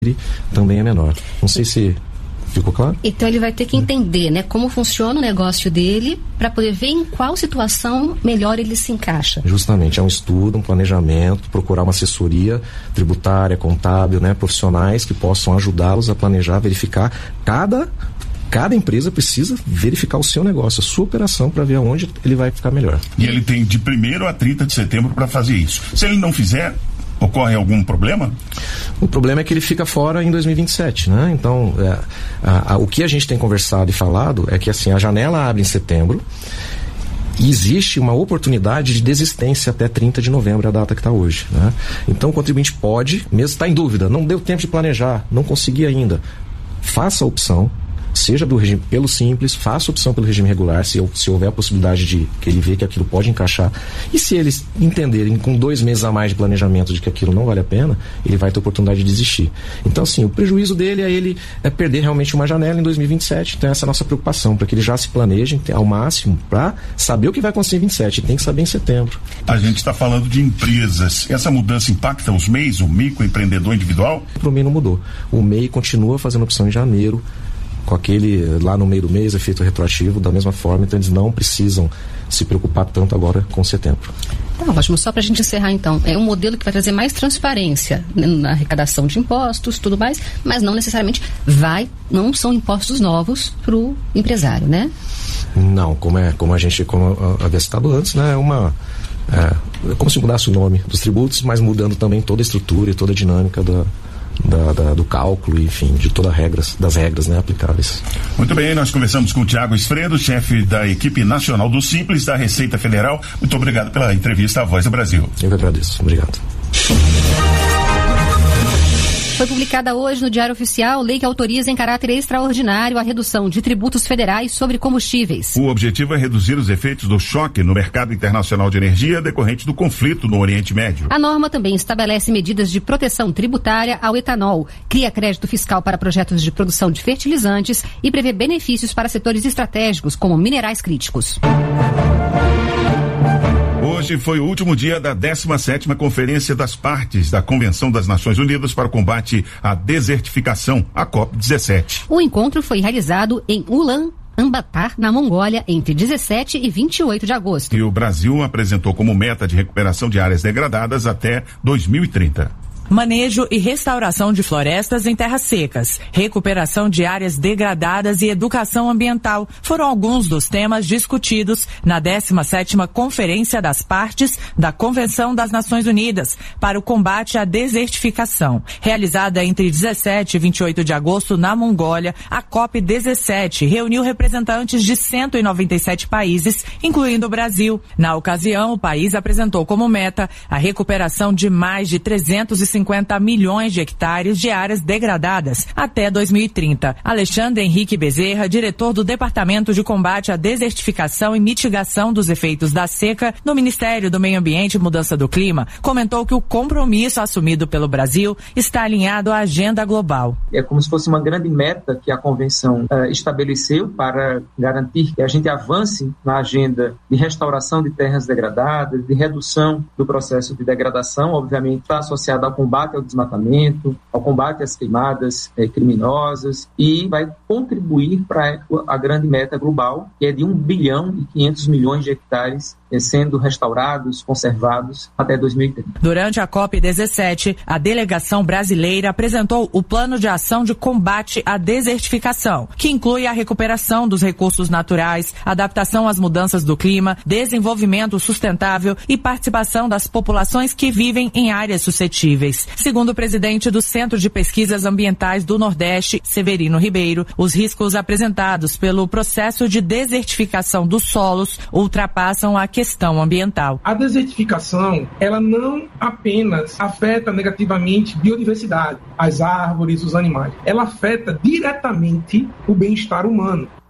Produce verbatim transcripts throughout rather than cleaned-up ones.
também é menor. Não sei se ficou claro? Então ele vai ter que entender, né, como funciona o negócio dele para poder ver em qual situação melhor ele se encaixa. Justamente, é um estudo, um planejamento, procurar uma assessoria tributária, contábil, né, profissionais que possam ajudá-los a planejar, verificar cada Cada empresa precisa verificar o seu negócio, a sua operação, para ver aonde ele vai ficar melhor. E ele tem de primeiro a trinta de setembro para fazer isso. Se ele não fizer, ocorre algum problema? O problema é que ele fica fora em dois mil e vinte e sete, né? Então, é, a, a, o que a gente tem conversado e falado é que assim, a janela abre em setembro e existe uma oportunidade de desistência até trinta de novembro, a data que está hoje, né? Então o contribuinte pode, mesmo está em dúvida, não deu tempo de planejar, não consegui ainda, faça a opção, seja do regime pelo simples, faça opção pelo regime regular, se, se houver a possibilidade de que ele vê que aquilo pode encaixar, e se eles entenderem com dois meses a mais de planejamento de que aquilo não vale a pena, ele vai ter oportunidade de desistir. Então assim, o prejuízo dele é ele é perder realmente uma janela em dois mil e vinte e sete. Então essa é a nossa preocupação, para que ele já se planeje ao máximo para saber o que vai acontecer em vinte e sete, tem que saber em setembro. A gente está falando de empresas, essa mudança impacta os M E Is, o microempreendedor individual? Para o M E I não mudou, o M E I continua fazendo opção em janeiro, com aquele lá no meio do mês, efeito retroativo, da mesma forma, então eles não precisam se preocupar tanto agora com setembro. Tá ótimo, só para a gente encerrar então, é um modelo que vai trazer mais transparência na arrecadação de impostos, tudo mais, mas não necessariamente vai, não são impostos novos para o empresário, né? Não, como, é, como a gente, como havia citado antes, né, é uma... É, é como se mudasse o nome dos tributos, mas mudando também toda a estrutura e toda a dinâmica da Da, da, do cálculo, enfim, de todas as regras, das regras, né, aplicáveis. Muito bem, nós conversamos com o Tiago Esfredo, chefe da equipe nacional do Simples da Receita Federal. Muito obrigado pela entrevista à Voz do Brasil. Eu que agradeço, obrigado. Foi publicada hoje no Diário Oficial lei que autoriza em caráter extraordinário a redução de tributos federais sobre combustíveis. O objetivo é reduzir os efeitos do choque no mercado internacional de energia decorrente do conflito no Oriente Médio. A norma também estabelece medidas de proteção tributária ao etanol, cria crédito fiscal para projetos de produção de fertilizantes e prevê benefícios para setores estratégicos como minerais críticos. Hoje foi o último dia da décima sétima Conferência das Partes da Convenção das Nações Unidas para o Combate à Desertificação, a COP dezessete. O encontro foi realizado em Ulaanbaatar, na Mongólia, entre dezessete e vinte e oito de agosto. E o Brasil apresentou como meta de recuperação de áreas degradadas até dois mil e trinta. Manejo e restauração de florestas em terras secas, recuperação de áreas degradadas e educação ambiental foram alguns dos temas discutidos na décima sétima Conferência das Partes da Convenção das Nações Unidas para o Combate à Desertificação. Realizada entre dezessete e vinte e oito de agosto na Mongólia, a COP dezessete reuniu representantes de cento e noventa e sete países, incluindo o Brasil. Na ocasião, o país apresentou como meta a recuperação de mais de trezentos e cinquenta milhões de hectares de áreas degradadas até dois mil e trinta. Alexandre Henrique Bezerra, diretor do Departamento de Combate à Desertificação e Mitigação dos Efeitos da Seca no Ministério do Meio Ambiente e Mudança do Clima, comentou que o compromisso assumido pelo Brasil está alinhado à agenda global. É como se fosse uma grande meta que a Convenção uh, estabeleceu para garantir que a gente avance na agenda de restauração de terras degradadas, de redução do processo de degradação, obviamente está associada ao combate ao desmatamento, ao combate às queimadas eh, criminosas e vai contribuir para a grande meta global, que é de um bilhão e quinhentos milhões de hectares eh, sendo restaurados, conservados até dois mil e trinta. Durante a COP dezessete, a delegação brasileira apresentou o Plano de Ação de Combate à Desertificação, que inclui a recuperação dos recursos naturais, adaptação às mudanças do clima, desenvolvimento sustentável e participação das populações que vivem em áreas suscetíveis. Segundo o presidente do Centro de Pesquisas Ambientais do Nordeste, Severino Ribeiro, os riscos apresentados pelo processo de desertificação dos solos ultrapassam a questão ambiental. A desertificação, ela não apenas afeta negativamente biodiversidade, as árvores, os animais. Ela afeta diretamente o bem-estar humano.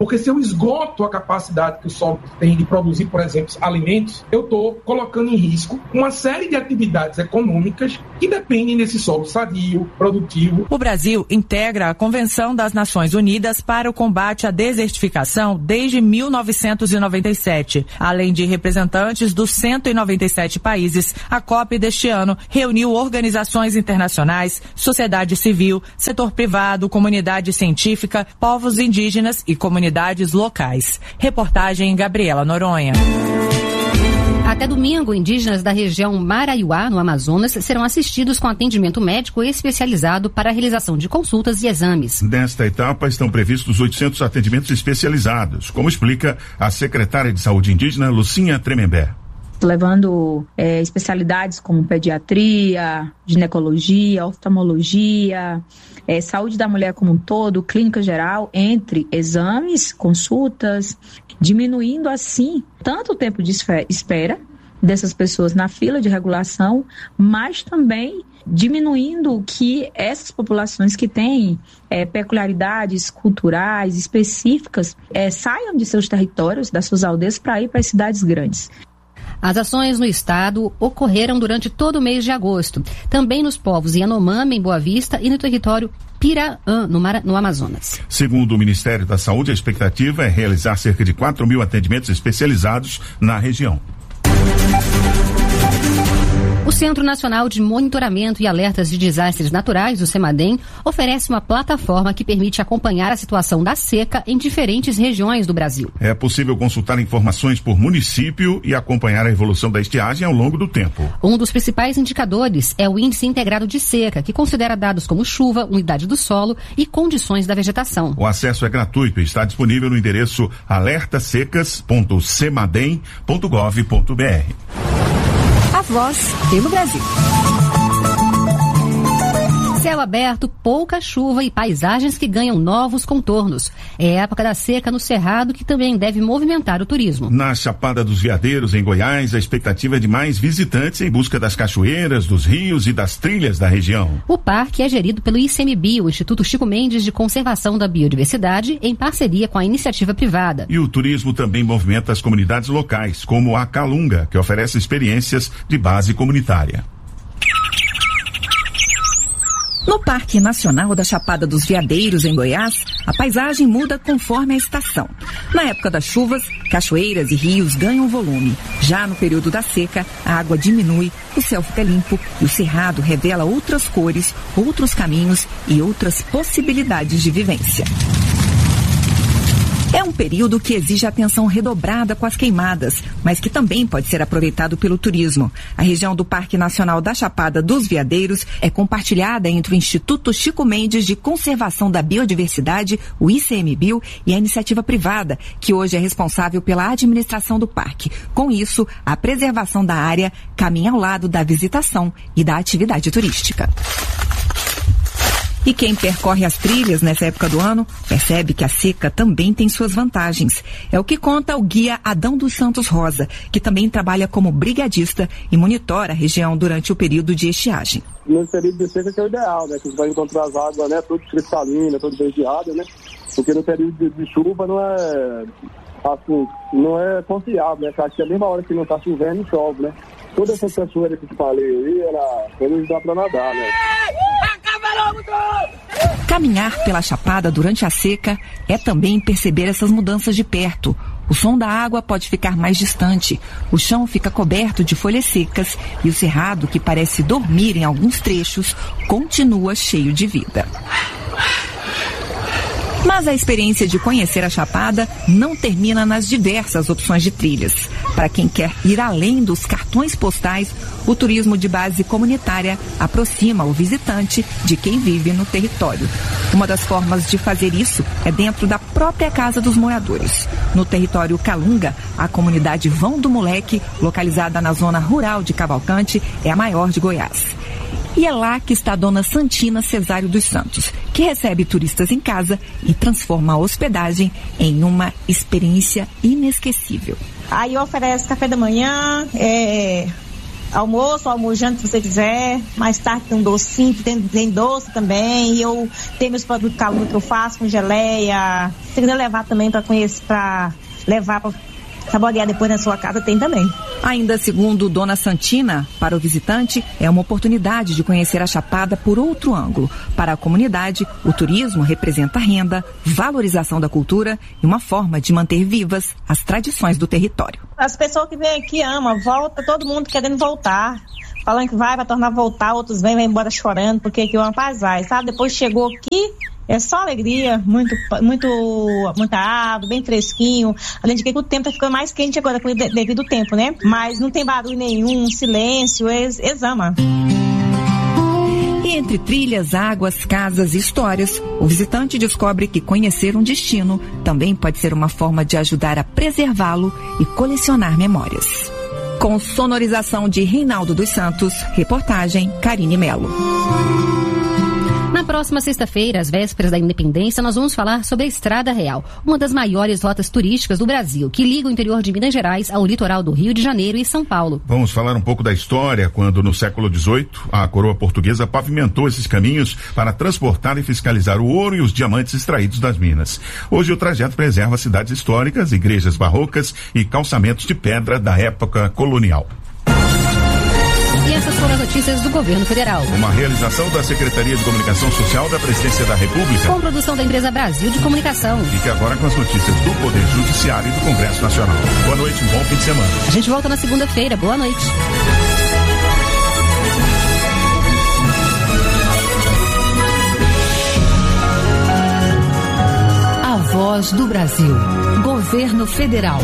Porque se eu esgoto a capacidade que o solo tem de produzir, por exemplo, alimentos, eu estou colocando em risco uma série de atividades econômicas que dependem desse solo sadio, produtivo. O Brasil integra a Convenção das Nações Unidas para o Combate à Desertificação desde mil novecentos e noventa e sete. Além de representantes dos cento e noventa e sete países, a COP deste ano reuniu organizações internacionais, sociedade civil, setor privado, comunidade científica, povos indígenas e comunidades locais. Reportagem Gabriela Noronha. Até domingo, indígenas da região Maraiuá, no Amazonas, serão assistidos com atendimento médico especializado para a realização de consultas e exames. Nesta etapa estão previstos oitocentos atendimentos especializados, como explica a secretária de Saúde indígena, Lucinha Tremembé. Levando é, especialidades como pediatria, ginecologia, oftalmologia, é, saúde da mulher como um todo, clínica geral, entre exames, consultas, diminuindo assim tanto o tempo de espera dessas pessoas na fila de regulação, mas também diminuindo que essas populações que têm é, peculiaridades culturais específicas é, saiam de seus territórios, das suas aldeias, para ir para as cidades grandes. As ações no estado ocorreram durante todo o mês de agosto, também nos povos Yanomami, em Boa Vista, e no território Piraã, no, Mar... no Amazonas. Segundo o Ministério da Saúde, a expectativa é realizar cerca de quatro mil atendimentos especializados na região. O Centro Nacional de Monitoramento e Alertas de Desastres Naturais, o CEMADEM, oferece uma plataforma que permite acompanhar a situação da seca em diferentes regiões do Brasil. É possível consultar informações por município e acompanhar a evolução da estiagem ao longo do tempo. Um dos principais indicadores é o Índice Integrado de Seca, que considera dados como chuva, umidade do solo e condições da vegetação. O acesso é gratuito e está disponível no endereço alerta secas ponto cemadem ponto gov ponto br. A voz pelo Brasil. Céu aberto, pouca chuva e paisagens que ganham novos contornos. É época da seca no Cerrado, que também deve movimentar o turismo. Na Chapada dos Veadeiros, em Goiás, a expectativa é de mais visitantes em busca das cachoeiras, dos rios e das trilhas da região. O parque é gerido pelo ICMBio, o Instituto Chico Mendes de Conservação da Biodiversidade, em parceria com a iniciativa privada. E o turismo também movimenta as comunidades locais, como a Calunga, que oferece experiências de base comunitária. No Parque Nacional da Chapada dos Veadeiros, em Goiás, a paisagem muda conforme a estação. Na época das chuvas, cachoeiras e rios ganham volume. Já no período da seca, a água diminui, o céu fica limpo e o cerrado revela outras cores, outros caminhos e outras possibilidades de vivência. É um período que exige atenção redobrada com as queimadas, mas que também pode ser aproveitado pelo turismo. A região do Parque Nacional da Chapada dos Veadeiros é compartilhada entre o Instituto Chico Mendes de Conservação da Biodiversidade, o ICMBio, e a iniciativa privada, que hoje é responsável pela administração do parque. Com isso, a preservação da área caminha ao lado da visitação e da atividade turística. E quem percorre as trilhas nessa época do ano percebe que a seca também tem suas vantagens. É o que conta o guia Adão dos Santos Rosa, que também trabalha como brigadista e monitora a região durante o período de estiagem. No período de seca que é o ideal, né? Que você vai encontrar as águas, né? Tudo cristalina, tudo verdeado, né? Porque no período de, de chuva não é assim, não é confiável, né? Porque a mesma hora que não está chovendo, chove, né? Toda essa cachoeira que eu te falei aí, ela não dá para nadar, né? Caminhar pela Chapada durante a seca é também perceber essas mudanças de perto. O som da água pode ficar mais distante, o chão fica coberto de folhas secas e o cerrado, que parece dormir em alguns trechos, continua cheio de vida. Mas a experiência de conhecer a Chapada não termina nas diversas opções de trilhas. Para quem quer ir além dos cartões postais, o turismo de base comunitária aproxima o visitante de quem vive no território. Uma das formas de fazer isso é dentro da própria casa dos moradores. No território Calunga, a comunidade Vão do Moleque, localizada na zona rural de Cavalcante, é a maior de Goiás. E é lá que está a dona Santina Cesário dos Santos, que recebe turistas em casa e transforma a hospedagem em uma experiência inesquecível. Aí oferece café da manhã, é, almoço, almojando se você quiser. Mais tarde tem um docinho, tem, tem doce também. E eu tenho meus produtos calor que eu faço com geleia. Se você quiser levar também para conhecer, para levar para saborear depois na sua casa, tem também. Ainda segundo Dona Santina, para o visitante é uma oportunidade de conhecer a Chapada por outro ângulo. Para a comunidade, o turismo representa renda, valorização da cultura e uma forma de manter vivas as tradições do território. As pessoas que vêm aqui amam, volta, todo mundo querendo voltar. Falando que vai, vai tornar a voltar, outros vêm, vêm embora chorando, porque aqui é uma paisagem, sabe? Depois chegou aqui, é só alegria, muito, muito, muita água, bem fresquinho. Além de que o tempo tá ficando mais quente agora devido ao tempo, né? Mas não tem barulho nenhum, silêncio, eles, eles amam. E entre trilhas, águas, casas e histórias, o visitante descobre que conhecer um destino também pode ser uma forma de ajudar a preservá-lo e colecionar memórias. Com sonorização de Reinaldo dos Santos, reportagem Karine Melo. Na próxima sexta-feira, às vésperas da independência, nós vamos falar sobre a Estrada Real, uma das maiores rotas turísticas do Brasil, que liga o interior de Minas Gerais ao litoral do Rio de Janeiro e São Paulo. Vamos falar um pouco da história, quando no século dezoito, a coroa portuguesa pavimentou esses caminhos para transportar e fiscalizar o ouro e os diamantes extraídos das minas. Hoje o trajeto preserva cidades históricas, igrejas barrocas e calçamentos de pedra da época colonial. E essas foram as notícias do governo federal. Uma realização da Secretaria de Comunicação Social da Presidência da República. Com produção da empresa Brasil de Comunicação. Fique agora com as notícias do Poder Judiciário e do Congresso Nacional. Boa noite, um bom fim de semana. A gente volta na segunda-feira. Boa noite. A Voz do Brasil. Governo Federal.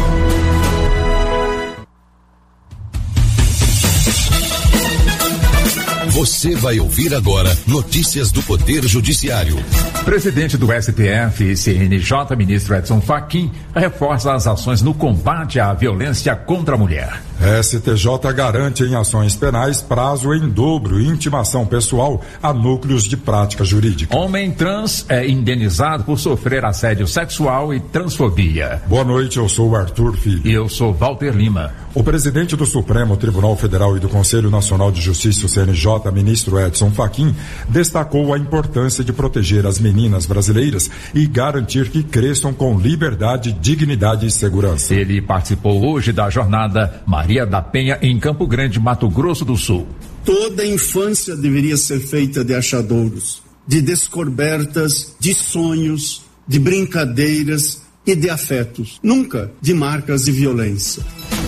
Você vai ouvir agora notícias do Poder Judiciário. Presidente do S T F e C N J, ministro Edson Fachin, reforça as ações no combate à violência contra a mulher. S T J garante em ações penais prazo em dobro e intimação pessoal a núcleos de prática jurídica. Homem trans é indenizado por sofrer assédio sexual e transfobia. Boa noite, eu sou o Arthur Filho. E eu sou Walter Lima. O presidente do Supremo Tribunal Federal e do Conselho Nacional de Justiça, o C N J, ministro Edson Fachin, destacou a importância de proteger as meninas brasileiras e garantir que cresçam com liberdade, dignidade e segurança. Ele participou hoje da jornada Maria da Penha em Campo Grande, Mato Grosso do Sul. Toda infância deveria ser feita de achadouros, de descobertas, de sonhos, de brincadeiras e de afetos, nunca de marcas de violência.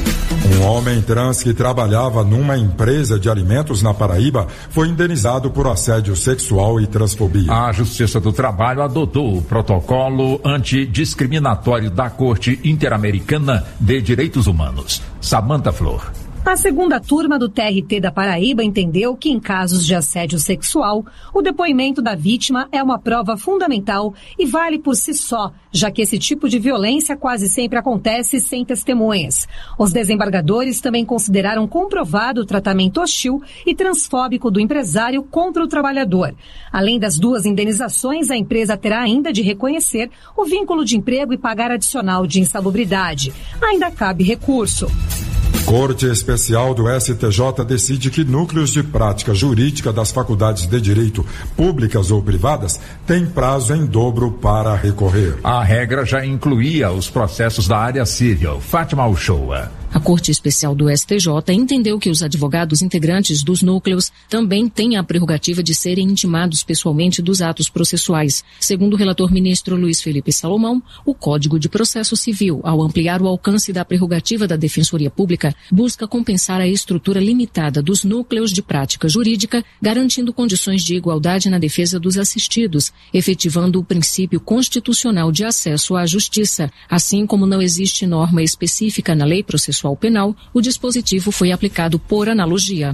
Um homem trans que trabalhava numa empresa de alimentos na Paraíba foi indenizado por assédio sexual e transfobia. A Justiça do Trabalho adotou o protocolo antidiscriminatório da Corte Interamericana de Direitos Humanos. Samantha Flor. A segunda turma do T R T da Paraíba entendeu que, em casos de assédio sexual, o depoimento da vítima é uma prova fundamental e vale por si só, já que esse tipo de violência quase sempre acontece sem testemunhas. Os desembargadores também consideraram comprovado o tratamento hostil e transfóbico do empresário contra o trabalhador. Além das duas indenizações, a empresa terá ainda de reconhecer o vínculo de emprego e pagar adicional de insalubridade. Ainda cabe recurso. Corte Especial do S T J decide que núcleos de prática jurídica das faculdades de direito, públicas ou privadas, têm prazo em dobro para recorrer. A regra já incluía os processos da área civil. Fátima Uchoa. A Corte Especial do S T J entendeu que os advogados integrantes dos núcleos também têm a prerrogativa de serem intimados pessoalmente dos atos processuais. Segundo o relator ministro Luiz Felipe Salomão, o Código de Processo Civil, ao ampliar o alcance da prerrogativa da Defensoria Pública, busca compensar a estrutura limitada dos núcleos de prática jurídica, garantindo condições de igualdade na defesa dos assistidos, efetivando o princípio constitucional de acesso à justiça. Assim como não existe norma específica na lei processual penal, o dispositivo foi aplicado por analogia.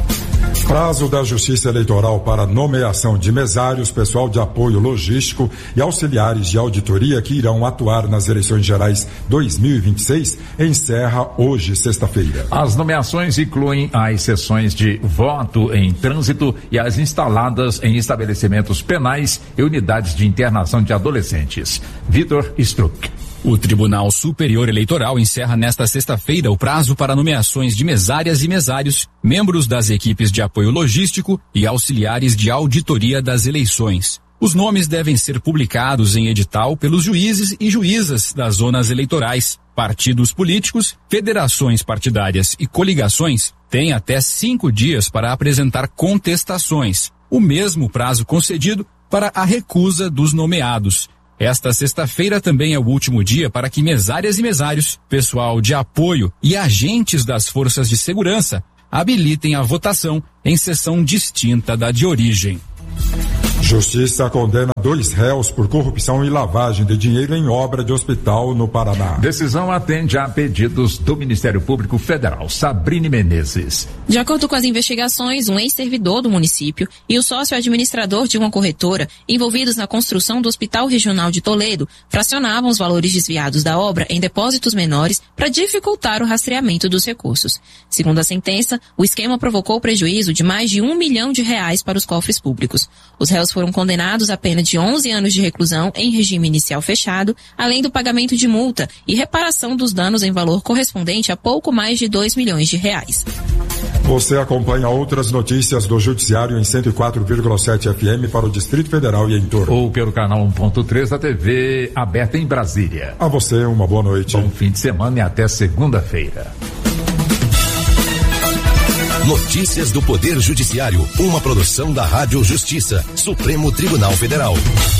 Prazo da Justiça Eleitoral para nomeação de mesários, pessoal de apoio logístico e auxiliares de auditoria que irão atuar nas eleições gerais dois mil e vinte e seis encerra hoje, sexta-feira. As nomeações incluem as sessões de voto em trânsito e as instaladas em estabelecimentos penais e unidades de internação de adolescentes. Vitor Struck. O Tribunal Superior Eleitoral encerra nesta sexta-feira o prazo para nomeações de mesárias e mesários, membros das equipes de apoio logístico e auxiliares de auditoria das eleições. Os nomes devem ser publicados em edital pelos juízes e juízas das zonas eleitorais. Partidos políticos, federações partidárias e coligações têm até cinco dias para apresentar contestações, o mesmo prazo concedido para a recusa dos nomeados. Esta sexta-feira também é o último dia para que mesárias e mesários, pessoal de apoio e agentes das forças de segurança habilitem a votação em sessão distinta da de origem. Justiça condena dois réus por corrupção e lavagem de dinheiro em obra de hospital no Paraná. Decisão atende a pedidos do Ministério Público Federal. Sabrine Menezes. De acordo com as investigações, um ex-servidor do município e o sócio-administrador de uma corretora envolvidos na construção do Hospital Regional de Toledo fracionavam os valores desviados da obra em depósitos menores para dificultar o rastreamento dos recursos. Segundo a sentença, o esquema provocou prejuízo de mais de um milhão de reais para os cofres públicos. Os réus foram condenados a pena de onze anos de reclusão em regime inicial fechado, além do pagamento de multa e reparação dos danos em valor correspondente a pouco mais de dois milhões de reais. Você acompanha outras notícias do Judiciário em cento e quatro vírgula sete F M para o Distrito Federal e em torno. Ou pelo canal um ponto três da T V aberta em Brasília. A você uma boa noite. Bom fim de semana e até segunda-feira. Notícias do Poder Judiciário, uma produção da Rádio Justiça, Supremo Tribunal Federal.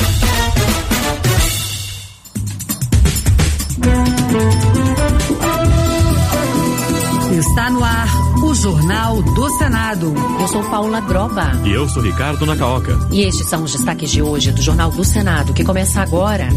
Está no ar o Jornal do Senado. Eu sou Paula Groba. E eu sou Ricardo Nacaoca. E estes são os destaques de hoje do Jornal do Senado, que começa agora.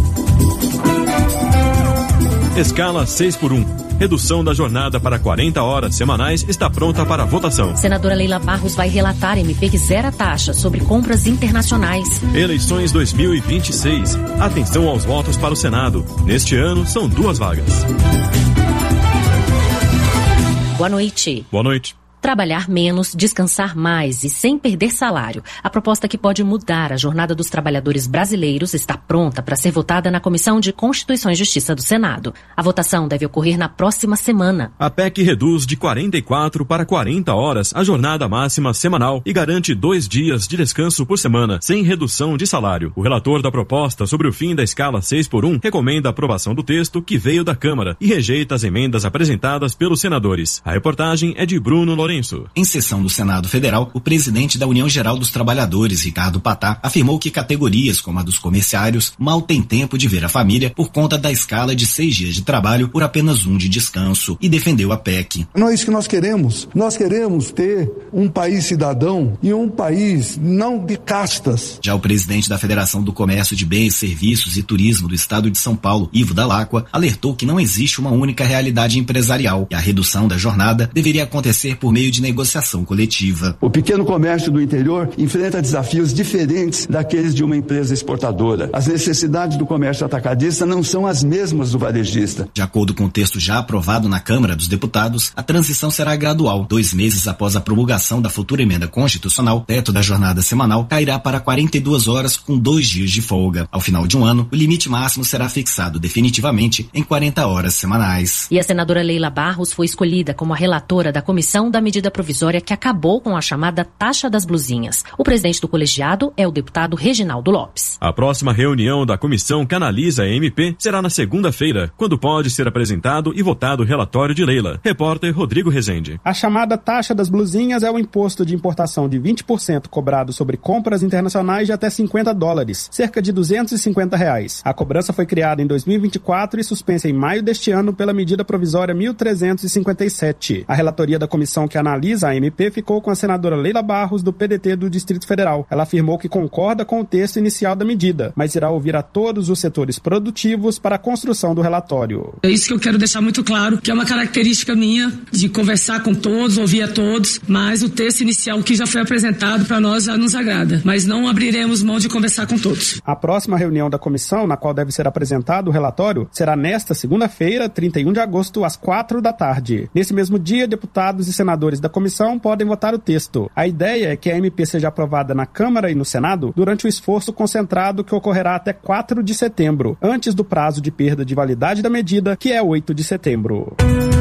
Escala seis por um. Redução da jornada para quarenta horas semanais está pronta para votação. Senadora Leila Barros vai relatar M P que zera taxa sobre compras internacionais. Eleições dois mil e vinte e seis. Atenção aos votos para o Senado. Neste ano, são duas vagas. Boa noite. Boa noite. Trabalhar menos, descansar mais e sem perder salário. A proposta que pode mudar a jornada dos trabalhadores brasileiros está pronta para ser votada na Comissão de Constituição e Justiça do Senado. A votação deve ocorrer na próxima semana. A P E C reduz de quarenta e quatro para quarenta horas a jornada máxima semanal e garante dois dias de descanso por semana, sem redução de salário. O relator da proposta sobre o fim da escala seis por um recomenda a aprovação do texto que veio da Câmara e rejeita as emendas apresentadas pelos senadores. A reportagem é de Bruno Lourenço. Em sessão do Senado Federal, o presidente da União Geral dos Trabalhadores, Ricardo Patá, afirmou que categorias como a dos comerciários mal têm tempo de ver a família por conta da escala de seis dias de trabalho por apenas um de descanso e defendeu a P E C. Não é isso que nós queremos. Nós queremos ter um país cidadão e um país não de castas. Já o presidente da Federação do Comércio de Bens, Serviços e Turismo do Estado de São Paulo, Ivo Dall'Acqua, alertou que não existe uma única realidade empresarial e a redução da jornada deveria acontecer por meio de negociação coletiva. O pequeno comércio do interior enfrenta desafios diferentes daqueles de uma empresa exportadora. As necessidades do comércio atacadista não são as mesmas do varejista. De acordo com o texto já aprovado na Câmara dos Deputados, a transição será gradual. Dois meses após a promulgação da futura emenda constitucional, o teto da jornada semanal cairá para quarenta e duas horas com dois dias de folga. Ao final de um ano, o limite máximo será fixado definitivamente em quarenta horas semanais. E a senadora Leila Barros foi escolhida como a relatora da comissão da medida provisória que acabou com a chamada taxa das blusinhas. O presidente do colegiado é o deputado Reginaldo Lopes. A próxima reunião da comissão que analisa a M P será na segunda-feira, quando pode ser apresentado e votado o relatório de Leila. Repórter Rodrigo Rezende. A chamada taxa das blusinhas é o imposto de importação de vinte por cento cobrado sobre compras internacionais de até cinquenta dólares, cerca de duzentos e cinquenta reais. A cobrança foi criada em dois mil e vinte e quatro e suspensa em maio deste ano pela medida provisória mil trezentos e cinquenta e sete. A relatoria da comissão que analisa a M P ficou com a senadora Leila Barros, do P D T do Distrito Federal. Ela afirmou que concorda com o texto inicial da medida, mas irá ouvir a todos os setores produtivos para a construção do relatório. É isso que eu quero deixar muito claro, que é uma característica minha de conversar com todos, ouvir a todos, mas o texto inicial que já foi apresentado para nós já nos agrada, mas não abriremos mão de conversar com todos. A próxima reunião da comissão, na qual deve ser apresentado o relatório, será nesta segunda-feira, trinta e um de agosto, às quatro da tarde. Nesse mesmo dia, deputados e senadores senadores da comissão podem votar o texto. A ideia é que a M P seja aprovada na Câmara e no Senado durante o esforço concentrado que ocorrerá até quatro de setembro, antes do prazo de perda de validade da medida, que é oito de setembro.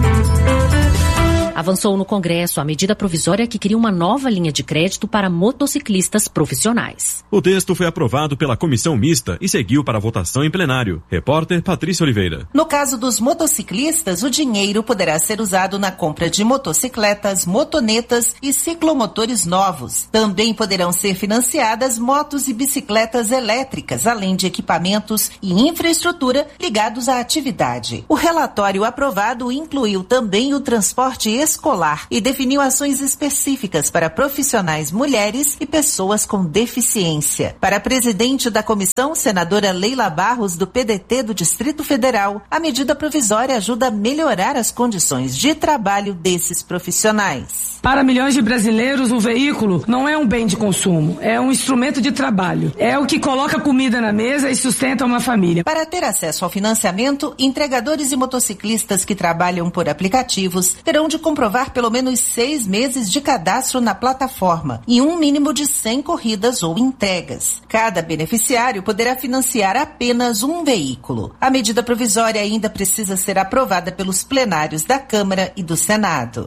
Avançou no Congresso a medida provisória que cria uma nova linha de crédito para motociclistas profissionais. O texto foi aprovado pela comissão mista e seguiu para a votação em plenário. Repórter Patrícia Oliveira. No caso dos motociclistas, o dinheiro poderá ser usado na compra de motocicletas, motonetas e ciclomotores novos. Também poderão ser financiadas motos e bicicletas elétricas, além de equipamentos e infraestrutura ligados à atividade. O relatório aprovado incluiu também o transporte escolar e definiu ações específicas para profissionais mulheres e pessoas com deficiência. Para a presidente da comissão, senadora Leila Barros, do P D T do Distrito Federal, a medida provisória ajuda a melhorar as condições de trabalho desses profissionais. Para milhões de brasileiros, o veículo não é um bem de consumo, é um instrumento de trabalho. É o que coloca comida na mesa e sustenta uma família. Para ter acesso ao financiamento, entregadores e motociclistas que trabalham por aplicativos terão de comprovar pelo menos seis meses de cadastro na plataforma e um mínimo de cem corridas ou entregas. Cada beneficiário poderá financiar apenas um veículo. A medida provisória ainda precisa ser aprovada pelos plenários da Câmara e do Senado.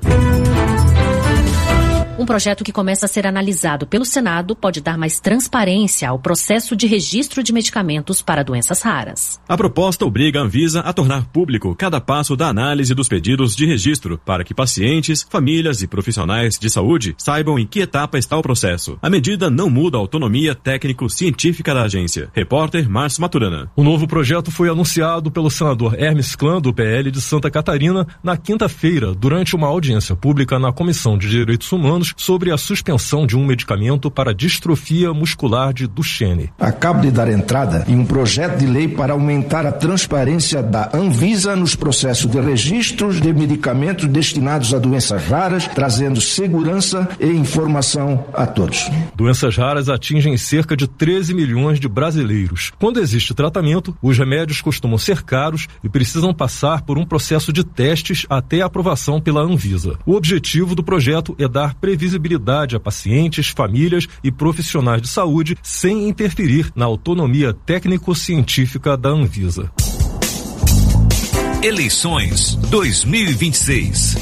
Um projeto que começa a ser analisado pelo Senado pode dar mais transparência ao processo de registro de medicamentos para doenças raras. A proposta obriga a Anvisa a tornar público cada passo da análise dos pedidos de registro, para que pacientes, famílias e profissionais de saúde saibam em que etapa está o processo. A medida não muda a autonomia técnico-científica da agência. Repórter Márcio Maturana. O novo projeto foi anunciado pelo senador Hermes Clã, do P L de Santa Catarina, na quinta-feira, durante uma audiência pública na Comissão de Direitos Humanos sobre a suspensão de um medicamento para distrofia muscular de Duchenne. Acabo de dar entrada em um projeto de lei para aumentar a transparência da Anvisa nos processos de registros de medicamentos destinados a doenças raras, trazendo segurança e informação a todos. Doenças raras atingem cerca de treze milhões de brasileiros. Quando existe tratamento, os remédios costumam ser caros e precisam passar por um processo de testes até a aprovação pela Anvisa. O objetivo do projeto é dar previsibilidade a pacientes, famílias e profissionais de saúde sem interferir na autonomia técnico-científica da Anvisa. Eleições dois mil e vinte e seis.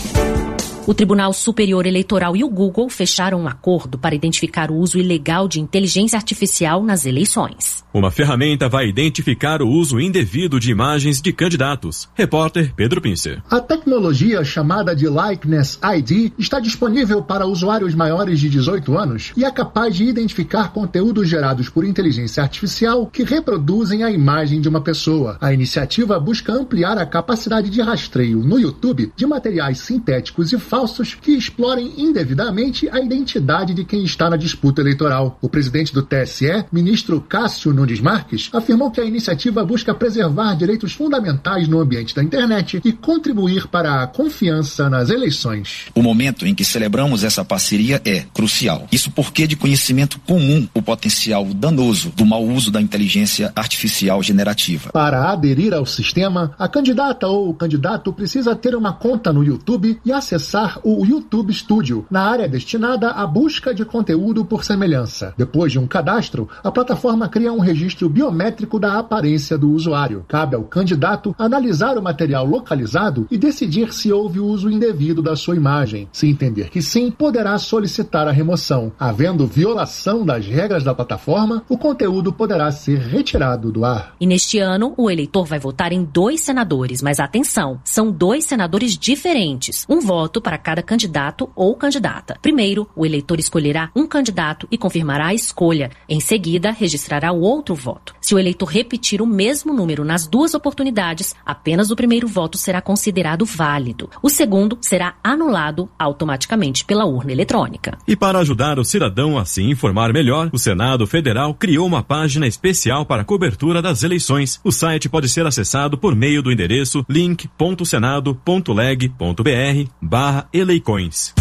O Tribunal Superior Eleitoral e o Google fecharam um acordo para identificar o uso ilegal de inteligência artificial nas eleições. Uma ferramenta vai identificar o uso indevido de imagens de candidatos. Repórter Pedro Pincer. A tecnologia chamada de Likeness I D está disponível para usuários maiores de dezoito anos e é capaz de identificar conteúdos gerados por inteligência artificial que reproduzem a imagem de uma pessoa. A iniciativa busca ampliar a capacidade de rastreio no YouTube de materiais sintéticos e falsos que explorem indevidamente a identidade de quem está na disputa eleitoral. O presidente do T S E, ministro Cássio Nunes Marques, afirmou que a iniciativa busca preservar direitos fundamentais no ambiente da internet e contribuir para a confiança nas eleições. O momento em que celebramos essa parceria é crucial. Isso porque é de conhecimento comum o potencial danoso do mau uso da inteligência artificial generativa. Para aderir ao sistema, a candidata ou o candidato precisa ter uma conta no YouTube e acessar o YouTube Studio, na área destinada à busca de conteúdo por semelhança. Depois de um cadastro, a plataforma cria um registro biométrico da aparência do usuário. Cabe ao candidato analisar o material localizado e decidir se houve uso indevido da sua imagem. Se entender que sim, poderá solicitar a remoção. Havendo violação das regras da plataforma, o conteúdo poderá ser retirado do ar. E neste ano, o eleitor vai votar em dois senadores, mas atenção, são dois senadores diferentes. Um voto para cada candidato ou candidata. Primeiro, o eleitor escolherá um candidato e confirmará a escolha. Em seguida, registrará o outro voto. Se o eleitor repetir o mesmo número nas duas oportunidades, apenas o primeiro voto será considerado válido. O segundo será anulado automaticamente pela urna eletrônica. E para ajudar o cidadão a se informar melhor, o Senado Federal criou uma página especial para a cobertura das eleições. O site pode ser acessado por meio do endereço link ponto senado ponto leg ponto br barra Eleicões.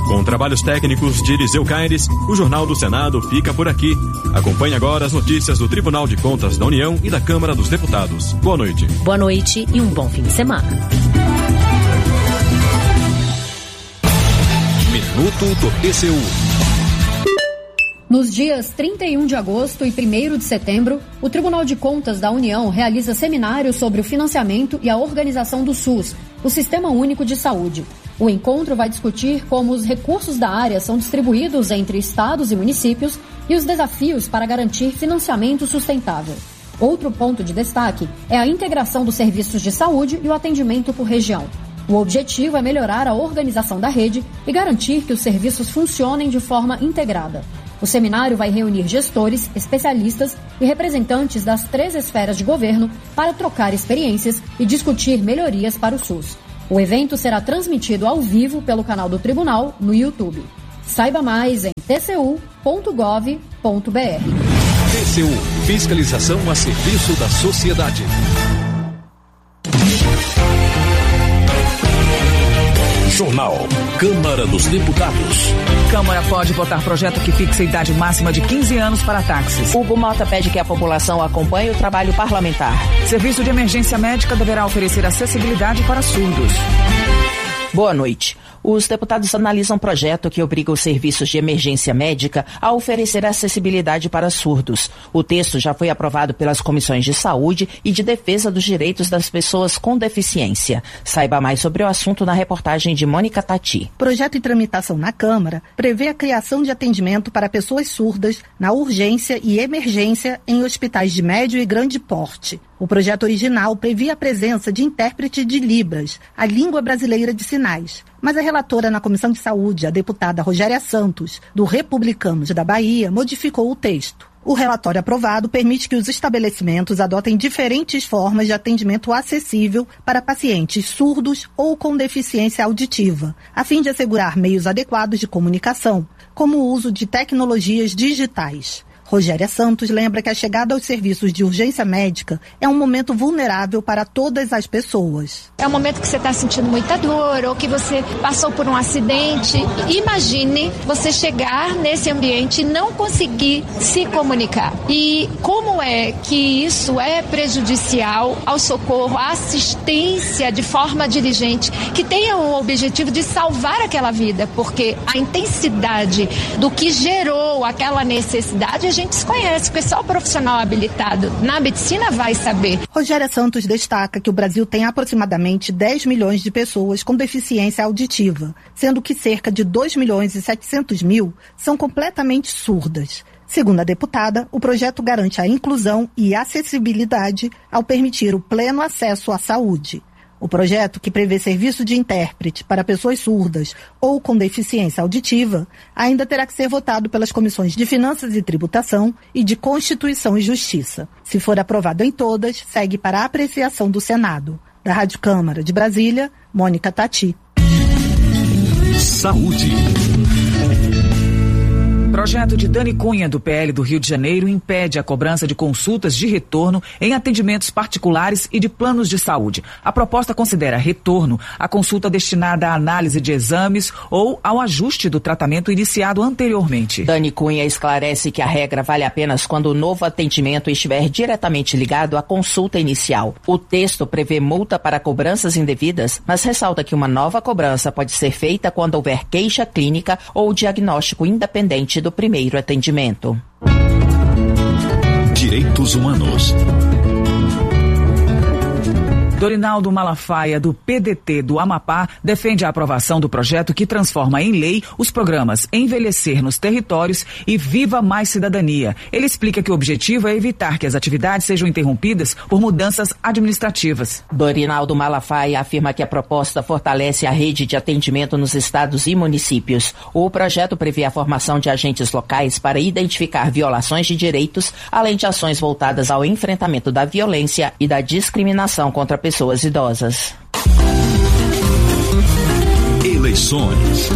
Com trabalhos técnicos de Eliseu Caires, o Jornal do Senado fica por aqui. Acompanhe agora as notícias do Tribunal de Contas da União e da Câmara dos Deputados. Boa noite. Boa noite e um bom fim de semana. Minuto do T C U. Nos dias trinta e um de agosto e primeiro de setembro, o Tribunal de Contas da União realiza seminários sobre o financiamento e a organização do SUS, o Sistema Único de Saúde. O encontro vai discutir como os recursos da área são distribuídos entre estados e municípios e os desafios para garantir financiamento sustentável. Outro ponto de destaque é a integração dos serviços de saúde e o atendimento por região. O objetivo é melhorar a organização da rede e garantir que os serviços funcionem de forma integrada. O seminário vai reunir gestores, especialistas e representantes das três esferas de governo para trocar experiências e discutir melhorias para o SUS. O evento será transmitido ao vivo pelo canal do Tribunal no YouTube. Saiba mais em t c u ponto gov ponto b r. T C U, fiscalização a serviço da sociedade. Jornal Câmara dos Deputados. Câmara pode votar projeto que fixa a idade máxima de quinze anos para táxis. Hugo Mota pede que a população acompanhe o trabalho parlamentar. Serviço de emergência médica deverá oferecer acessibilidade para surdos. Boa noite. Os deputados analisam um projeto que obriga os serviços de emergência médica a oferecer acessibilidade para surdos. O texto já foi aprovado pelas comissões de saúde e de defesa dos direitos das pessoas com deficiência. Saiba mais sobre o assunto na reportagem de Mônica Tati. Projeto em tramitação na Câmara prevê a criação de atendimento para pessoas surdas na urgência e emergência em hospitais de médio e grande porte. O projeto original previa a presença de intérprete de Libras, a língua brasileira de sinais. Mas a relatora na Comissão de Saúde, a deputada Rogéria Santos, do Republicanos da Bahia, modificou o texto. O relatório aprovado permite que os estabelecimentos adotem diferentes formas de atendimento acessível para pacientes surdos ou com deficiência auditiva, a fim de assegurar meios adequados de comunicação, como o uso de tecnologias digitais. Rogéria Santos lembra que a chegada aos serviços de urgência médica é um momento vulnerável para todas as pessoas. É um momento que você está sentindo muita dor ou que você passou por um acidente. Imagine você chegar nesse ambiente e não conseguir se comunicar. E como é que isso é prejudicial ao socorro, à assistência de forma diligente, que tenha o objetivo de salvar aquela vida, porque a intensidade do que gerou aquela necessidade a gente desconhece, porque só o profissional habilitado na medicina vai saber. Rogéria Santos destaca que o Brasil tem aproximadamente dez milhões de pessoas com deficiência auditiva, sendo que cerca de dois milhões e setecentos mil são completamente surdas. Segundo a deputada, o projeto garante a inclusão e acessibilidade ao permitir o pleno acesso à saúde. O projeto, que prevê serviço de intérprete para pessoas surdas ou com deficiência auditiva, ainda terá que ser votado pelas comissões de Finanças e Tributação e de Constituição e Justiça. Se for aprovado em todas, segue para a apreciação do Senado. Da Rádio Câmara de Brasília, Mônica Tati. Saúde. Projeto de Dani Cunha, do P L do Rio de Janeiro, impede a cobrança de consultas de retorno em atendimentos particulares e de planos de saúde. A proposta considera retorno a consulta destinada à análise de exames ou ao ajuste do tratamento iniciado anteriormente. Dani Cunha esclarece que a regra vale apenas quando o novo atendimento estiver diretamente ligado à consulta inicial. O texto prevê multa para cobranças indevidas, mas ressalta que uma nova cobrança pode ser feita quando houver queixa clínica ou diagnóstico independente do primeiro atendimento. Direitos Humanos. Dorinaldo Malafaia, do P D T do Amapá, defende a aprovação do projeto que transforma em lei os programas Envelhecer nos Territórios e Viva Mais Cidadania. Ele explica que o objetivo é evitar que as atividades sejam interrompidas por mudanças administrativas. Dorinaldo Malafaia afirma que a proposta fortalece a rede de atendimento nos estados e municípios. O projeto prevê a formação de agentes locais para identificar violações de direitos, além de ações voltadas ao enfrentamento da violência e da discriminação contra pessoas pessoas idosas. Eleições.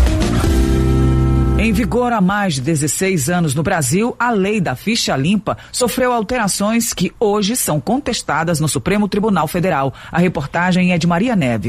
Em vigor há mais de dezesseis anos no Brasil, a lei da ficha limpa sofreu alterações que hoje são contestadas no Supremo Tribunal Federal. A reportagem é de Maria Neves.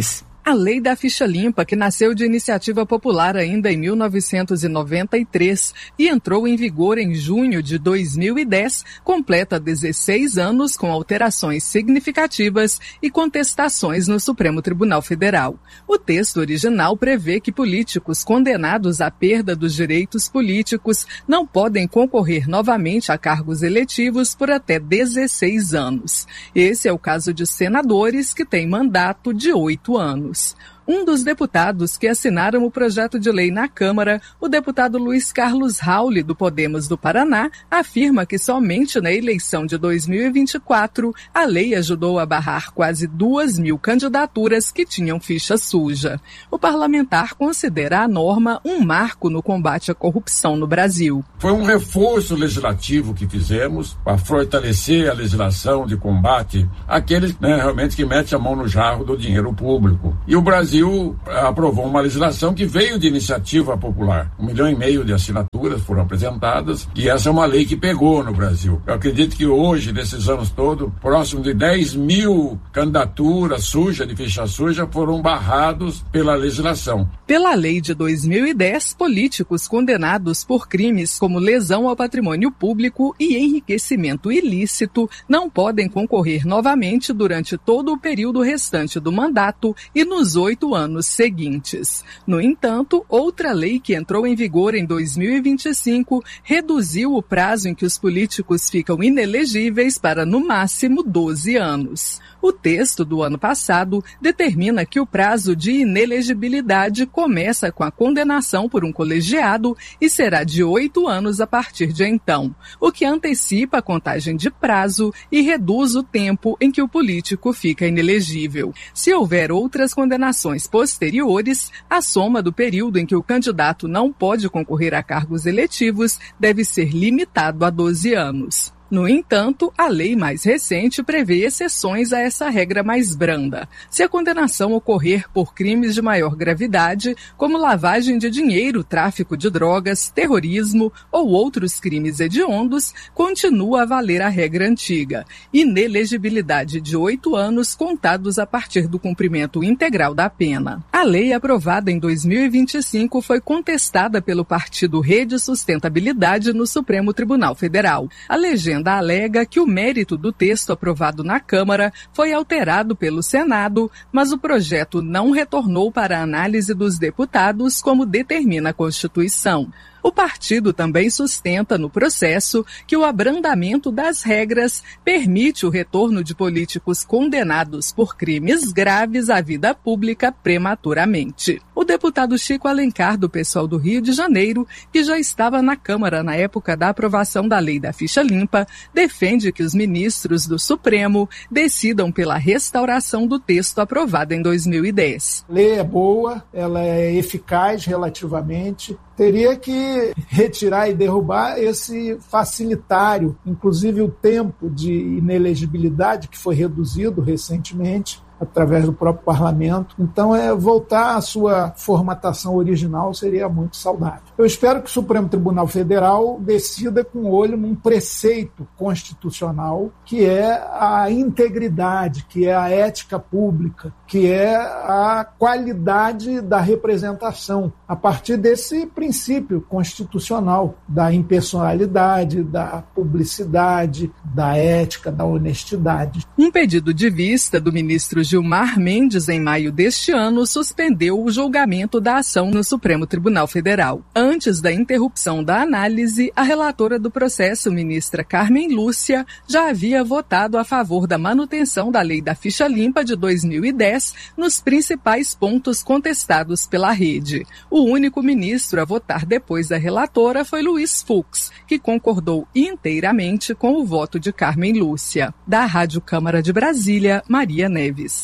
A Lei da Ficha Limpa, que nasceu de iniciativa popular ainda em mil novecentos e noventa e três e entrou em vigor em junho de dois mil e dez, completa dezesseis anos com alterações significativas e contestações no Supremo Tribunal Federal. O texto original prevê que políticos condenados à perda dos direitos políticos não podem concorrer novamente a cargos eletivos por até dezesseis anos. Esse é o caso de senadores que têm mandato de oito anos. Um dos deputados que assinaram o projeto de lei na Câmara, o deputado Luiz Carlos Rauli, do Podemos do Paraná, afirma que somente na eleição de dois mil e vinte e quatro a lei ajudou a barrar quase duas mil candidaturas que tinham ficha suja. O parlamentar considera a norma um marco no combate à corrupção no Brasil. Foi um reforço legislativo que fizemos para fortalecer a legislação de combate àqueles, né, realmente que metem a mão no jarro do dinheiro público. E o Brasil aprovou uma legislação que veio de iniciativa popular. Um milhão e meio de assinaturas foram apresentadas e essa é uma lei que pegou no Brasil. Eu acredito que hoje, nesses anos todos, próximo de dez mil candidaturas sujas, de ficha suja, foram barrados pela legislação. Pela lei de dois mil e dez, políticos condenados por crimes como lesão ao patrimônio público e enriquecimento ilícito não podem concorrer novamente durante todo o período restante do mandato e nos oito anos seguintes. No entanto, outra lei que entrou em vigor em dois mil e vinte e cinco reduziu o prazo em que os políticos ficam inelegíveis para, no máximo, doze anos. O texto do ano passado determina que o prazo de inelegibilidade começa com a condenação por um colegiado e será de oito anos a partir de então, o que antecipa a contagem de prazo e reduz o tempo em que o político fica inelegível. Se houver outras condenações posteriores, a soma do período em que o candidato não pode concorrer a cargos eletivos deve ser limitado a doze anos. No entanto, a lei mais recente prevê exceções a essa regra mais branda. Se a condenação ocorrer por crimes de maior gravidade, como lavagem de dinheiro, tráfico de drogas, terrorismo ou outros crimes hediondos, continua a valer a regra antiga: inelegibilidade de oito anos contados a partir do cumprimento integral da pena. A lei aprovada em dois mil e vinte e cinco foi contestada pelo partido Rede Sustentabilidade no Supremo Tribunal Federal. A legenda alega que o mérito do texto aprovado na Câmara foi alterado pelo Senado, mas o projeto não retornou para a análise dos deputados, como determina a Constituição. O partido também sustenta no processo que o abrandamento das regras permite o retorno de políticos condenados por crimes graves à vida pública prematuramente. O deputado Chico Alencar, do PSOL do Rio de Janeiro, que já estava na Câmara na época da aprovação da Lei da Ficha Limpa, defende que os ministros do Supremo decidam pela restauração do texto aprovado em dois mil e dez. A lei é boa, ela é eficaz relativamente. Teria que retirar e derrubar esse facilitário, inclusive o tempo de inelegibilidade, que foi reduzido recentemente através do próprio parlamento. Então, é voltar à sua formatação original seria muito saudável. Eu espero que o Supremo Tribunal Federal decida com o olho num preceito constitucional, que é a integridade, que é a ética pública, que é a qualidade da representação, a partir desse princípio constitucional da impessoalidade, da publicidade, da ética, da honestidade. Um pedido de vista do ministro Gilmar Mendes, em maio deste ano, suspendeu o julgamento da ação no Supremo Tribunal Federal. Antes da interrupção da análise, a relatora do processo, ministra Carmen Lúcia, já havia votado a favor da manutenção da Lei da Ficha Limpa de dois mil e dez nos principais pontos contestados pela rede. O único ministro a votar depois da relatora foi Luiz Fux, que concordou inteiramente com o voto de Carmen Lúcia. Da Rádio Câmara de Brasília, Maria Neves.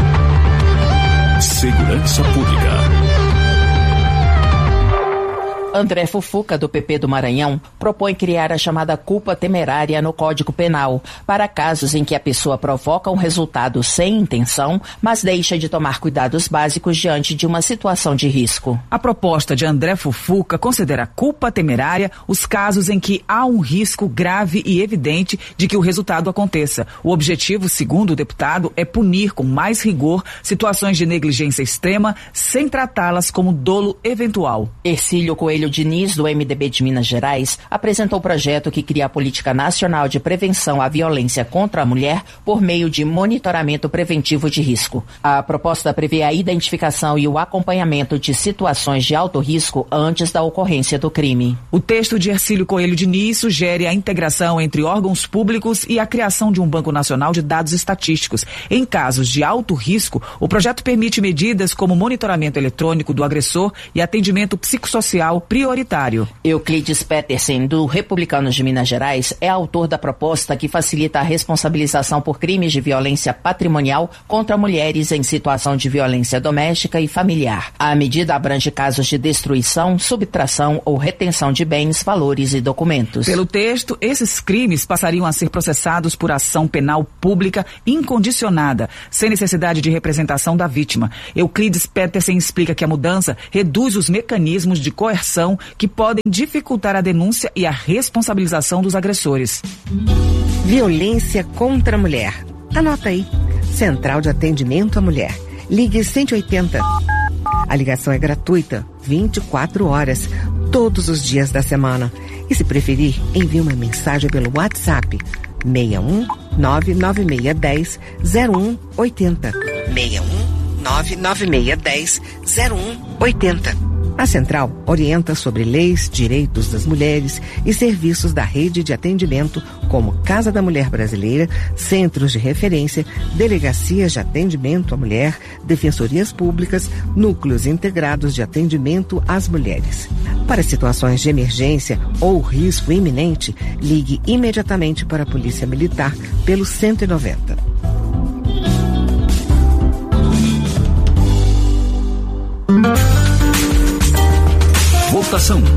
Segurança Pública. André Fufuca, do P P do Maranhão, propõe criar a chamada culpa temerária no Código Penal, para casos em que a pessoa provoca um resultado sem intenção, mas deixa de tomar cuidados básicos diante de uma situação de risco. A proposta de André Fufuca considera culpa temerária os casos em que há um risco grave e evidente de que o resultado aconteça. O objetivo, segundo o deputado, é punir com mais rigor situações de negligência extrema, sem tratá-las como dolo eventual. Ercílio Coelho Diniz, do M D B de Minas Gerais, apresentou o projeto que cria a Política Nacional de Prevenção à Violência contra a Mulher por meio de monitoramento preventivo de risco. A proposta prevê a identificação e o acompanhamento de situações de alto risco antes da ocorrência do crime. O texto de Ercílio Coelho Diniz sugere a integração entre órgãos públicos e a criação de um Banco Nacional de Dados Estatísticos. Em casos de alto risco, o projeto permite medidas como monitoramento eletrônico do agressor e atendimento psicossocial prioritário. Euclides Petersen, do Republicanos de Minas Gerais, é autor da proposta que facilita a responsabilização por crimes de violência patrimonial contra mulheres em situação de violência doméstica e familiar. A medida abrange casos de destruição, subtração ou retenção de bens, valores e documentos. Pelo texto, esses crimes passariam a ser processados por ação penal pública incondicionada, sem necessidade de representação da vítima. Euclides Petersen explica que a mudança reduz os mecanismos de coerção que podem dificultar a denúncia e a responsabilização dos agressores. Violência contra a mulher. Anota aí. Central de Atendimento à Mulher. Ligue cento e oitenta. A ligação é gratuita, vinte e quatro horas, todos os dias da semana. E se preferir, envie uma mensagem pelo WhatsApp seis um nove nove seis um zero um oito zero. seis um nove nove seis um zero um oito zero. A Central orienta sobre leis, direitos das mulheres e serviços da rede de atendimento, como Casa da Mulher Brasileira, centros de referência, delegacias de atendimento à mulher, defensorias públicas, núcleos integrados de atendimento às mulheres. Para situações de emergência ou risco iminente, ligue imediatamente para a Polícia Militar pelo cento e noventa. Votação.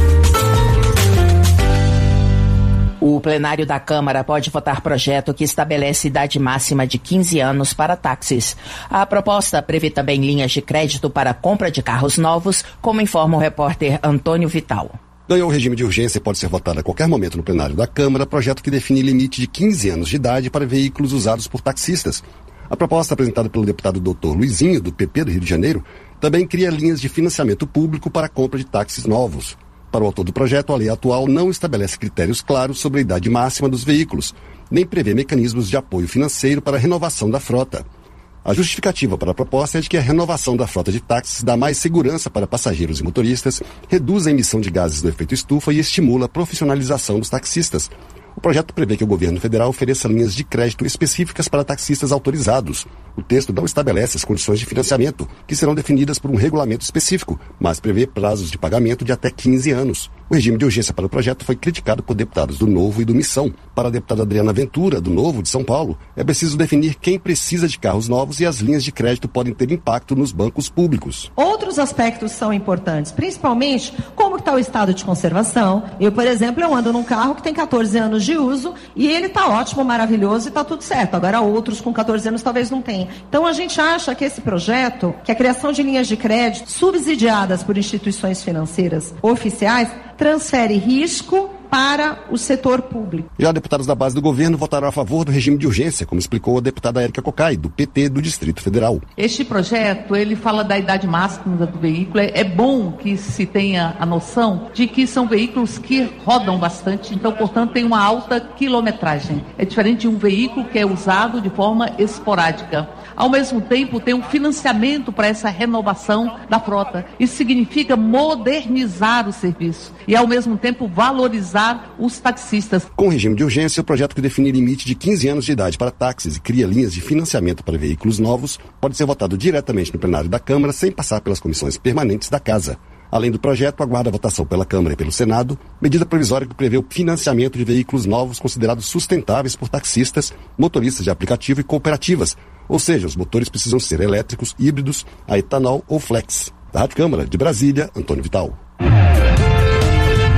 O plenário da Câmara pode votar projeto que estabelece idade máxima de quinze anos para táxis. A proposta prevê também linhas de crédito para compra de carros novos, como informa o repórter Antônio Vital. Ganhou o regime de urgência e pode ser votado a qualquer momento no plenário da Câmara, projeto que define limite de quinze anos de idade para veículos usados por taxistas. A proposta apresentada pelo deputado doutor Luizinho, do P P do Rio de Janeiro, também cria linhas de financiamento público para a compra de táxis novos. Para o autor do projeto, a lei atual não estabelece critérios claros sobre a idade máxima dos veículos, nem prevê mecanismos de apoio financeiro para a renovação da frota. A justificativa para a proposta é de que a renovação da frota de táxis dá mais segurança para passageiros e motoristas, reduz a emissão de gases do efeito estufa e estimula a profissionalização dos taxistas. O projeto prevê que o governo federal ofereça linhas de crédito específicas para taxistas autorizados. O texto não estabelece as condições de financiamento, que serão definidas por um regulamento específico, mas prevê prazos de pagamento de até quinze anos. O regime de urgência para o projeto foi criticado por deputados do Novo e do Missão. Para a deputada Adriana Ventura, do Novo de São Paulo, é preciso definir quem precisa de carros novos e as linhas de crédito podem ter impacto nos bancos públicos. Outros aspectos são importantes, principalmente como está o estado de conservação. Eu, por exemplo, eu ando num carro que tem catorze anos de uso e ele está ótimo, maravilhoso e está tudo certo. Agora outros com catorze anos talvez não tenham. Então a gente acha que esse projeto, que a criação de linhas de crédito subsidiadas por instituições financeiras oficiais, transfere risco para o setor público. Já deputados da base do governo votaram a favor do regime de urgência, como explicou a deputada Érica Cocai, do P T do Distrito Federal. Este projeto, ele fala da idade máxima do veículo. É, é bom que se tenha a noção de que são veículos que rodam bastante, então, portanto, tem uma alta quilometragem. É diferente de um veículo que é usado de forma esporádica. Ao mesmo tempo, tem um financiamento para essa renovação da frota. Isso significa modernizar o serviço e, ao mesmo tempo, valorizar os taxistas. Com o regime de urgência, o projeto que define limite de quinze anos de idade para táxis e cria linhas de financiamento para veículos novos pode ser votado diretamente no plenário da Câmara sem passar pelas comissões permanentes da Casa. Além do projeto, aguarda a votação pela Câmara e pelo Senado, medida provisória que prevê o financiamento de veículos novos considerados sustentáveis por taxistas, motoristas de aplicativo e cooperativas. Ou seja, os motores precisam ser elétricos, híbridos, a etanol ou flex. Da Rádio Câmara de Brasília, Antônio Vital.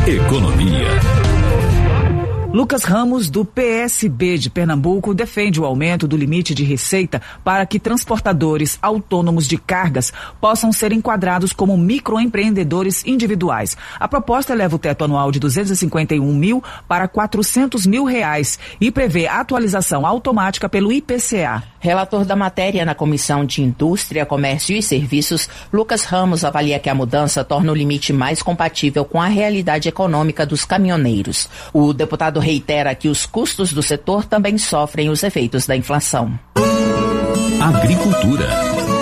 Economia. Lucas Ramos, do P S B de Pernambuco, defende o aumento do limite de receita para que transportadores autônomos de cargas possam ser enquadrados como microempreendedores individuais. A proposta eleva o teto anual de duzentos e cinquenta e um mil para quatrocentos mil reais e prevê atualização automática pelo I P C A. Relator da matéria na Comissão de Indústria, Comércio e Serviços, Lucas Ramos avalia que a mudança torna o limite mais compatível com a realidade econômica dos caminhoneiros. O deputado reitera que os custos do setor também sofrem os efeitos da inflação. Agricultura.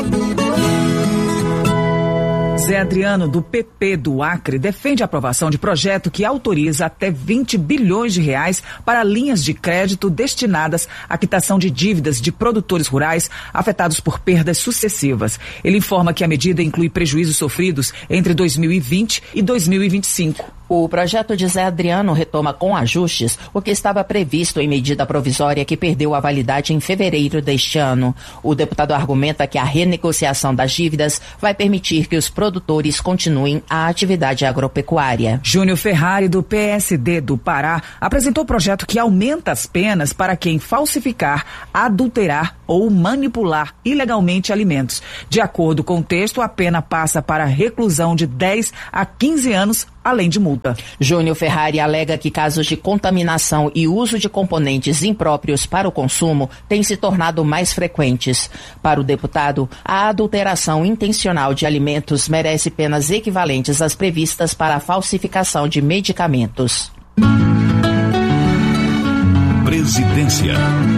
Zé Adriano, do P P do Acre, defende a aprovação de projeto que autoriza até vinte bilhões de reais para linhas de crédito destinadas à quitação de dívidas de produtores rurais afetados por perdas sucessivas. Ele informa que a medida inclui prejuízos sofridos entre dois mil e vinte e dois mil e vinte e cinco. O projeto de Zé Adriano retoma com ajustes o que estava previsto em medida provisória que perdeu a validade em fevereiro deste ano. O deputado argumenta que a renegociação das dívidas vai permitir que os produtores continuem a atividade agropecuária. Júnior Ferrari, do P S D do Pará, apresentou o projeto que aumenta as penas para quem falsificar, adulterar ou manipular ilegalmente alimentos. De acordo com o texto, a pena passa para reclusão de dez a quinze anos, além de multa. Júnior Ferrari alega que casos de contaminação e uso de componentes impróprios para o consumo têm se tornado mais frequentes. Para o deputado, a adulteração intencional de alimentos merece penas equivalentes às previstas para a falsificação de medicamentos. Presidência.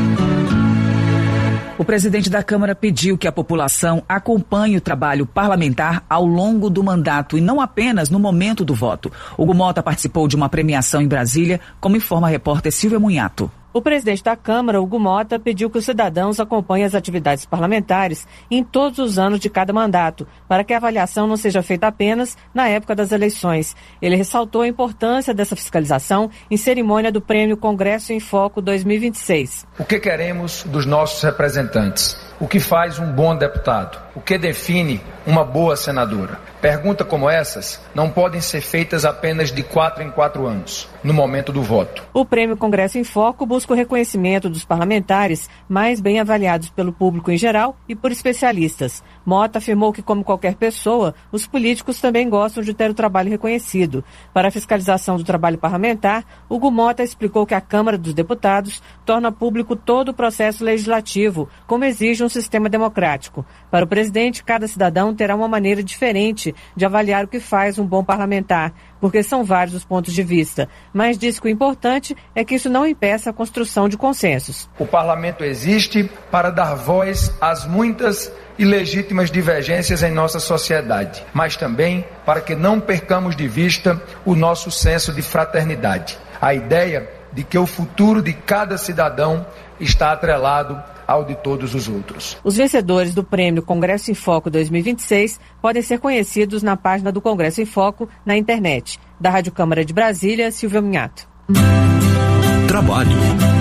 O presidente da Câmara pediu que a população acompanhe o trabalho parlamentar ao longo do mandato e não apenas no momento do voto. Hugo Mota participou de uma premiação em Brasília, como informa a repórter Silvia Munhato. O presidente da Câmara, Hugo Mota, pediu que os cidadãos acompanhem as atividades parlamentares em todos os anos de cada mandato, para que a avaliação não seja feita apenas na época das eleições. Ele ressaltou a importância dessa fiscalização em cerimônia do Prêmio Congresso em Foco dois mil e vinte e seis. O que queremos dos nossos representantes? O que faz um bom deputado? O que define uma boa senadora? Perguntas como essas não podem ser feitas apenas de quatro em quatro anos, no momento do voto. O Prêmio Congresso em Foco busca o reconhecimento dos parlamentares mais bem avaliados pelo público em geral e por especialistas. Mota afirmou que, como qualquer pessoa, os políticos também gostam de ter o trabalho reconhecido. Para a fiscalização do trabalho parlamentar, Hugo Mota explicou que a Câmara dos Deputados torna público todo o processo legislativo, como exige um sistema democrático. Para o presidente, cada cidadão terá uma maneira diferente de avaliar o que faz um bom parlamentar, porque são vários os pontos de vista, mas diz que o importante é que isso não impeça a construção de consensos. O parlamento existe para dar voz às muitas e legítimas divergências em nossa sociedade, mas também para que não percamos de vista o nosso senso de fraternidade. A ideia de que o futuro de cada cidadão está atrelado ao de todos os outros. Os vencedores do Prêmio Congresso em Foco dois mil e vinte e seis podem ser conhecidos na página do Congresso em Foco na internet. Da Rádio Câmara de Brasília, Silvia Minhato. Trabalho.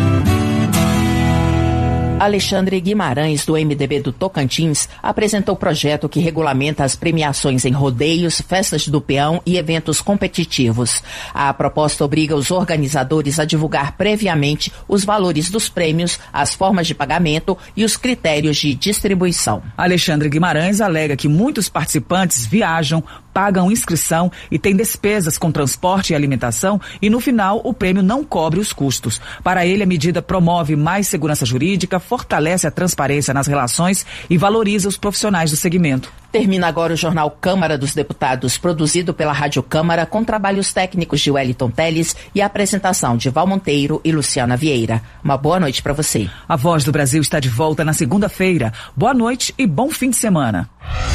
Alexandre Guimarães, do M D B do Tocantins, apresentou o projeto que regulamenta as premiações em rodeios, festas do peão e eventos competitivos. A proposta obriga os organizadores a divulgar previamente os valores dos prêmios, as formas de pagamento e os critérios de distribuição. Alexandre Guimarães alega que muitos participantes viajam, pagam inscrição e têm despesas com transporte e alimentação e, no final, o prêmio não cobre os custos. Para ele, a medida promove mais segurança jurídica, fortalece a transparência nas relações e valoriza os profissionais do segmento. Termina agora o jornal Câmara dos Deputados, produzido pela Rádio Câmara, com trabalhos técnicos de Wellington Teles e a apresentação de Val Monteiro e Luciana Vieira. Uma boa noite para você. A Voz do Brasil está de volta na segunda-feira. Boa noite e bom fim de semana.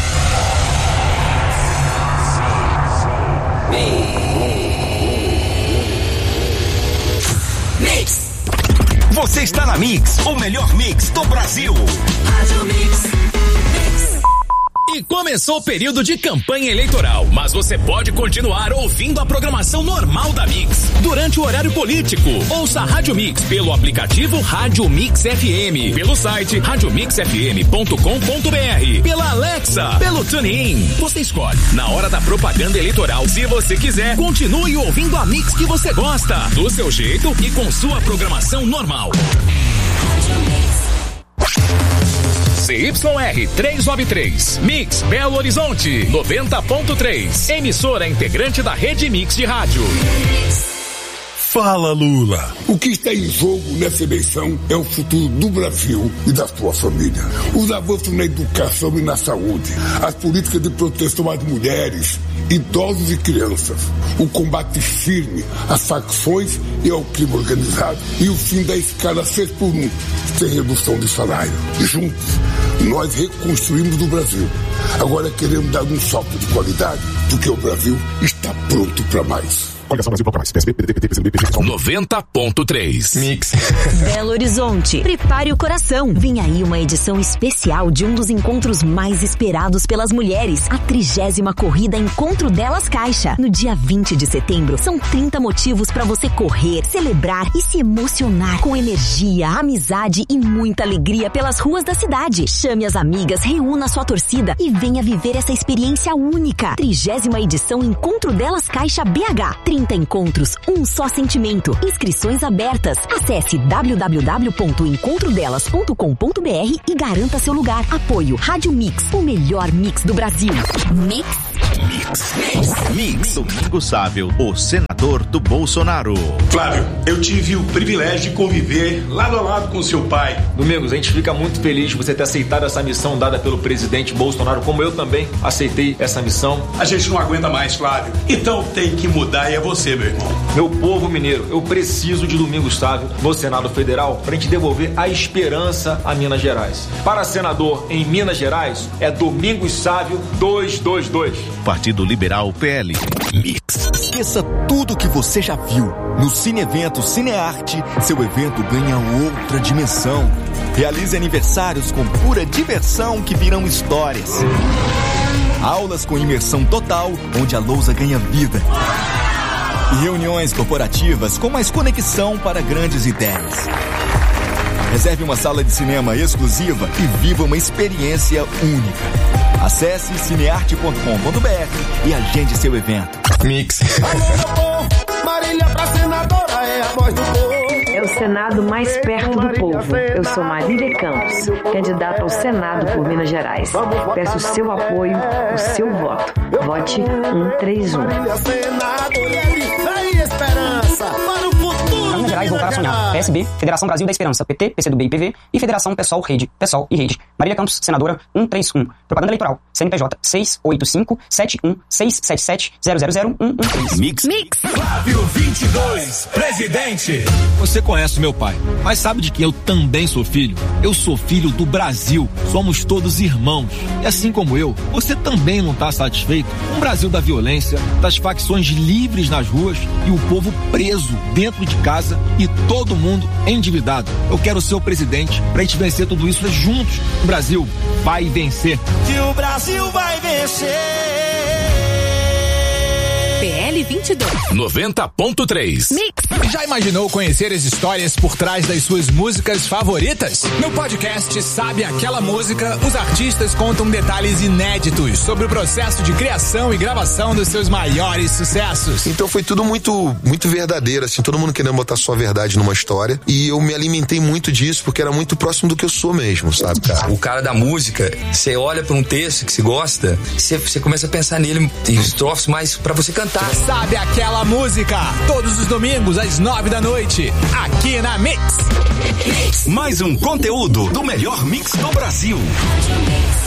Mix. Você está na Mix, o melhor mix do Brasil. Rádio Mix. Mix. que começou o período de campanha eleitoral, mas você pode continuar ouvindo a programação normal da Mix durante o horário político. Ouça a Rádio Mix pelo aplicativo Rádio Mix F M, pelo site rádio mix f m ponto com ponto b r, pela Alexa, pelo TuneIn. Você escolhe. Na hora da propaganda eleitoral, se você quiser, continue ouvindo a Mix que você gosta, do seu jeito e com sua programação normal. C Y R trezentos e noventa e três, Mix Belo Horizonte, noventa ponto três, emissora integrante da Rede Mix de rádio. Fala, Lula. O que está em jogo nessa eleição é o futuro do Brasil e da sua família. Os avanços na educação e na saúde, as políticas de proteção às mulheres, idosos e crianças, o combate firme às facções e ao crime organizado e o fim da escala seis por um, sem redução de salário. Juntos, nós reconstruímos o Brasil. Agora queremos dar um salto de qualidade, porque o Brasil está pronto para mais. Coligação Brasil Bloco Mais, P S B, P D T, P C B, P C B. noventa ponto três. Mix. Belo Horizonte. Prepare o coração. Vem aí uma edição especial de um dos encontros mais esperados pelas mulheres. A trigésima corrida Encontro Delas Caixa. No dia vinte de setembro, são trinta motivos para você correr, celebrar e se emocionar com energia, amizade e muita alegria pelas ruas da cidade. Chame as amigas, reúna sua torcida e venha viver essa experiência única. Trigésima edição Encontro Delas Caixa B H. trinta encontros, um só sentimento. Inscrições abertas. Acesse w w w ponto encontro delas ponto com ponto b r e garanta seu lugar. Apoio Rádio Mix, o melhor mix do Brasil. Mix. Mix. Mix. Mix. Domingos Sávio, o senador do Bolsonaro. Flávio, eu tive o privilégio de conviver lado a lado com seu pai. Domingos, a gente fica muito feliz de você ter aceitado essa missão dada pelo presidente Bolsonaro, como eu também aceitei essa missão. A gente não aguenta mais, Flávio. Então tem que mudar e é você, meu irmão. Meu povo mineiro, eu preciso de Domingos Sávio no Senado Federal pra gente devolver a esperança a Minas Gerais. Para senador em Minas Gerais, é Domingos Sávio duzentos e vinte e dois. Partido Liberal P L. Mix. Esqueça tudo que você já viu. No Cine Evento Cinearte, seu evento ganha outra dimensão. Realize aniversários com pura diversão que virão histórias. Aulas com imersão total, onde a lousa ganha vida. E reuniões corporativas com mais conexão para grandes ideias. Reserve uma sala de cinema exclusiva e viva uma experiência única. Acesse cinearte ponto com ponto b r e agende seu evento. Mix. Marília pra senadora é a voz do povo. É o Senado mais perto do povo. Eu sou Marília Campos, candidata ao Senado por Minas Gerais. Peço o seu apoio, o seu voto. Vote um três um. Minas Gerais voltar a sonhar. P S B, Federação Brasil da Esperança, P T, P C do B e P V e Federação Pessoal Rede, Pessoal e Rede. Marília Campos, senadora cento e trinta e um. Propaganda eleitoral, C N P J seis oito cinco sete um seis sete sete zero zero zero um um três. Mix. Mix. Flávio vinte e dois, presidente. Você conhece meu pai, mas sabe de que eu também sou filho? Eu sou filho do Brasil. Somos todos irmãos. E assim como eu, você também não está satisfeito com o Brasil da violência, das facções livres nas ruas e o povo preso dentro de casa e todo mundo endividado. Eu quero ser o presidente pra gente vencer tudo isso juntos. O Brasil vai vencer. Que o Brasil vai vencer. P L vinte e dois. noventa ponto três. Mix. Já imaginou conhecer as histórias por trás das suas músicas favoritas? No podcast Sabe Aquela Música, os artistas contam detalhes inéditos sobre o processo de criação e gravação dos seus maiores sucessos. Então foi tudo muito, muito verdadeiro, assim, todo mundo querendo botar sua verdade numa história, e eu me alimentei muito disso, porque era muito próximo do que eu sou mesmo, sabe, cara? O cara da música, você olha pra um texto que você gosta, você, você começa a pensar nele e estrofes mais pra você cantar. Sabe Aquela Música, todos os domingos às nove da noite, aqui na Mix. Mais um conteúdo do melhor mix do Brasil.